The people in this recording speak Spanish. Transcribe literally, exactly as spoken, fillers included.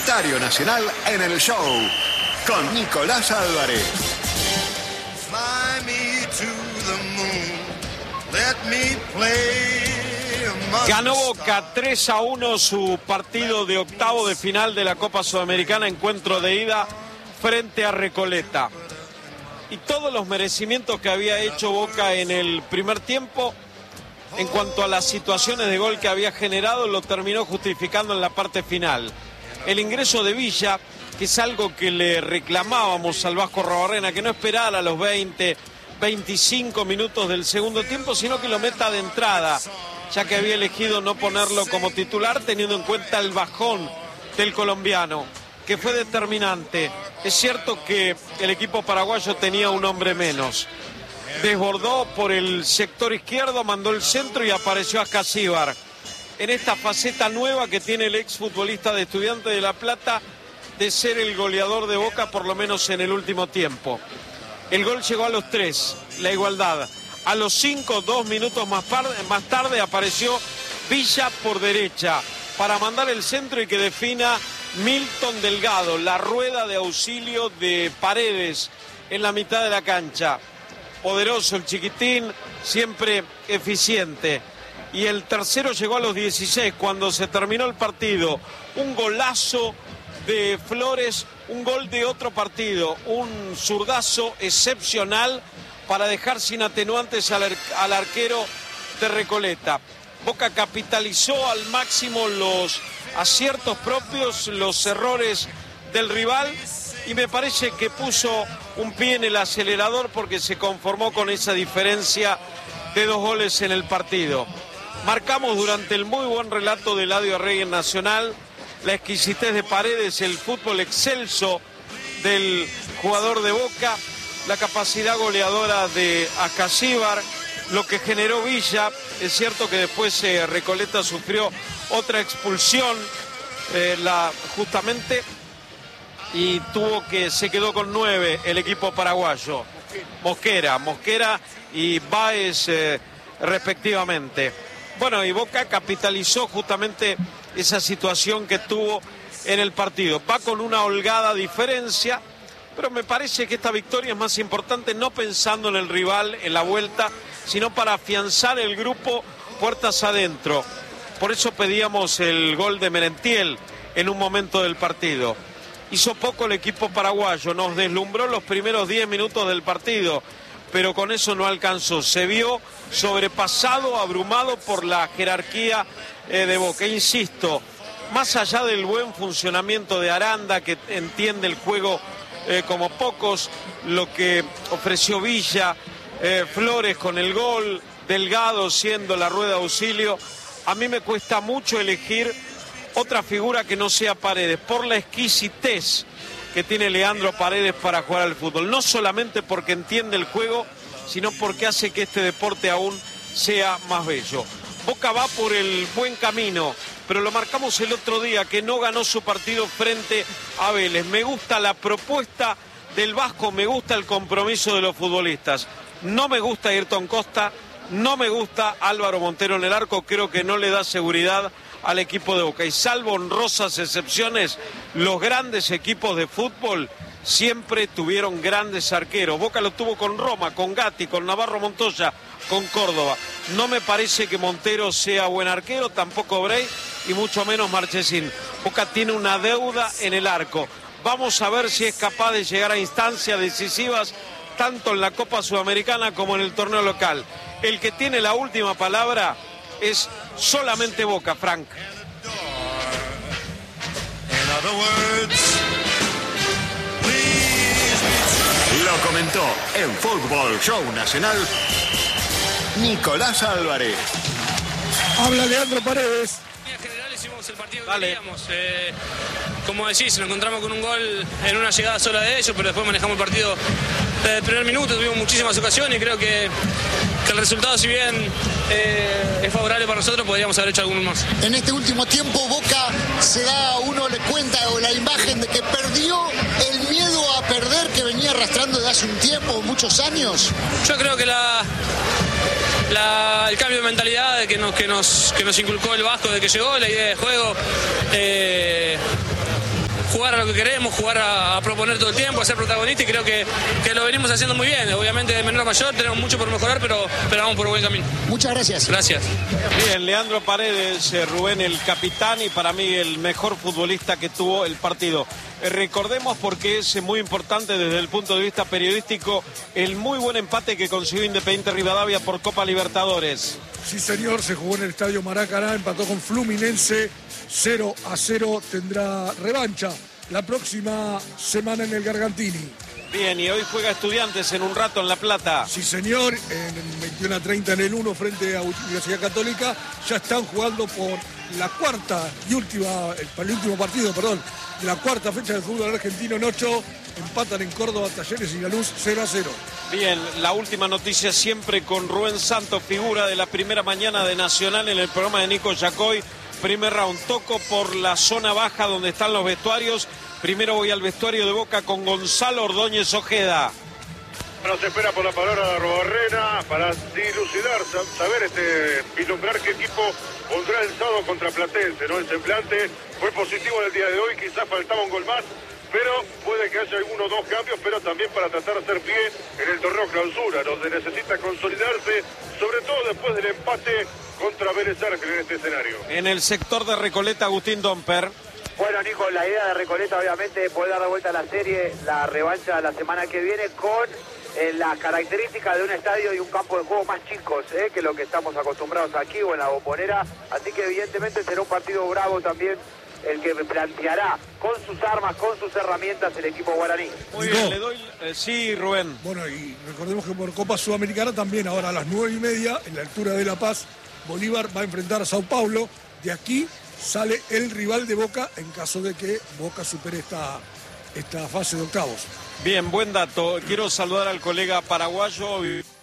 Universitario Nacional en el show con Nicolás Álvarez. Fly me to the moon, let me play among Ganó Boca tres a uno su partido de octavo de final de la Copa Sudamericana, encuentro de ida frente a Recoleta. Y todos los merecimientos que había hecho Boca en el primer tiempo, en cuanto a las situaciones de gol que había generado, lo terminó justificando en la parte final. El ingreso de Villa, que es algo que le reclamábamos al Vasco Arrobarrena, que no esperara los veinte, veinticinco minutos del segundo tiempo, sino que lo meta de entrada, ya que había elegido no ponerlo como titular, teniendo en cuenta el bajón del colombiano, que fue determinante. Es cierto que el equipo paraguayo tenía un hombre menos. Desbordó por el sector izquierdo, mandó el centro y apareció Ascasíbar. En esta faceta nueva que tiene el exfutbolista de Estudiantes de La Plata, de ser el goleador de Boca, por lo menos en el último tiempo. El gol llegó a los tres, la igualdad. A los cinco, dos minutos más tarde, más tarde apareció Villa por derecha para mandar el centro y que defina Milton Delgado, la rueda de auxilio de Paredes en la mitad de la cancha. Poderoso el chiquitín, siempre eficiente. Y el tercero llegó a los dieciséis, cuando se terminó el partido. Un golazo de Flores, un gol de otro partido, un zurdazo excepcional para dejar sin atenuantes al, ar al arquero de Recoleta. Boca capitalizó al máximo los aciertos propios, los errores del rival, y me parece que puso un pie en el acelerador porque se conformó con esa diferencia de dos goles en el partido. Marcamos durante el muy buen relato de Eladio Arregui en Nacional la exquisitez de Paredes, el fútbol excelso del jugador de Boca, la capacidad goleadora de Ascasíbar, lo que generó Villa. Es cierto que después eh, Recoleta sufrió otra expulsión, eh, la, justamente, y tuvo que, se quedó con nueve el equipo paraguayo. Mosquera, Mosquera y Báez eh, respectivamente. Bueno, y Boca capitalizó justamente esa situación que tuvo en el partido. Va con una holgada diferencia, pero me parece que esta victoria es más importante no pensando en el rival en la vuelta, sino para afianzar el grupo puertas adentro. Por eso pedíamos el gol de Merentiel en un momento del partido. Hizo poco el equipo paraguayo, nos deslumbró los primeros diez minutos del partido, pero con eso no alcanzó. Se vio sobrepasado, abrumado por la jerarquía eh, de Boca. Insisto, más allá del buen funcionamiento de Aranda, que entiende el juego eh, como pocos, lo que ofreció Villa, eh, Flores con el gol, Delgado siendo la rueda de auxilio, a mí me cuesta mucho elegir otra figura que no sea Paredes, por la exquisitez que tiene Leandro Paredes para jugar al fútbol. No solamente porque entiende el juego, sino porque hace que este deporte aún sea más bello. Boca va por el buen camino, pero lo marcamos el otro día, que no ganó su partido frente a Vélez. Me gusta la propuesta del Vasco, me gusta el compromiso de los futbolistas. No me gusta Ayrton Costa, no me gusta Álvaro Montero en el arco, creo que no le da seguridad al equipo de Boca. Y salvo honrosas excepciones, los grandes equipos de fútbol siempre tuvieron grandes arqueros. Boca lo tuvo con Roma, con Gatti, con Navarro Montoya, con Córdoba. No me parece que Montero sea buen arquero, tampoco Bray y mucho menos Marchesín. Boca tiene una deuda en el arco. Vamos a ver si es capaz de llegar a instancias decisivas tanto en la Copa Sudamericana como en el torneo local. El que tiene la última palabra es solamente Boca, Frank. Lo comentó en Fútbol Show Nacional Nicolás Álvarez. Habla Leandro Paredes. En general hicimos el partido que Dale. queríamos. Eh, como decís, nos encontramos con un gol en una llegada sola de ellos, pero después manejamos el partido desde el primer minuto, tuvimos muchísimas ocasiones y creo que, que el resultado, si bien eh, es favorable para nosotros, podríamos haber hecho algunos más. En este último tiempo Boca se da, uno le cuenta o la imagen de que perdió el miedo a perder que venía arrastrando desde hace un tiempo, muchos años. Yo creo que la, la, el cambio de mentalidad que nos, que, nos, que nos inculcó el Vasco desde que llegó, la idea de juego, eh, jugar a lo que queremos, jugar a, a proponer todo el tiempo, a ser protagonista, y creo que, que lo venimos haciendo muy bien. Obviamente de menor a mayor tenemos mucho por mejorar, pero, pero vamos por buen camino. Muchas gracias. Gracias. Bien, Leandro Paredes, eh, Rubén, el capitán y para mí el mejor futbolista que tuvo el partido. Eh, recordemos, porque es muy importante desde el punto de vista periodístico, el muy buen empate que consiguió Independiente Rivadavia por Copa Libertadores. Sí, señor, se jugó en el Estadio Maracaná, empató con Fluminense, cero a cero, tendrá revancha la próxima semana en el Gargantini. Bien, y hoy juega Estudiantes en un rato en La Plata. Sí, señor, en el veintiuno a treinta en el uno frente a Universidad Católica, ya están jugando por la cuarta y última, el, el último partido, perdón, de la cuarta fecha del fútbol argentino en ocho, empatan en Córdoba, Talleres y Lanús cero a cero. Bien, la última noticia siempre con Rubén Santos, figura de la primera mañana de Nacional en el programa de Nico Yacoy. Primer round, toco por la zona baja donde están los vestuarios. Primero voy al vestuario de Boca con Gonzalo Ordóñez Ojeda. Nos espera por la palabra de Robarrena para dilucidar, saber, este, vislumbrar qué equipo pondrá el sábado contra Platense, ¿no? El semblante fue positivo en el día de hoy, quizás faltaba un gol más, pero puede que haya algunos dos cambios, pero también para tratar de hacer pie en el torneo clausura, donde necesita consolidarse, sobre todo después del empate contra Vélez Sarsfield en este escenario. En el sector de Recoleta, Agustín Domper. Bueno, Nico, la idea de Recoleta obviamente es poder dar de vuelta a la serie, la revancha la semana que viene con eh, las características de un estadio y un campo de juego más chicos eh, que lo que estamos acostumbrados aquí o en la Bombonera, así que evidentemente será un partido bravo también el que planteará con sus armas, con sus herramientas el equipo guaraní. Muy bien, le doy... Eh, sí, Rubén. Bueno, y recordemos que por Copa Sudamericana también, ahora a las nueve y media, en la altura de La Paz, Bolívar va a enfrentar a Sao Paulo. De aquí sale el rival de Boca en caso de que Boca supere esta, esta fase de octavos. Bien, buen dato. Quiero saludar al colega paraguayo.